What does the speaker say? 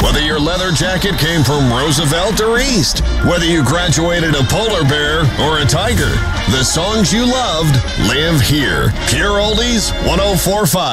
Whether your leather jacket came from Roosevelt or East, whether you graduated a polar bear or a tiger, the songs you loved live here. Pure Oldies 104.5.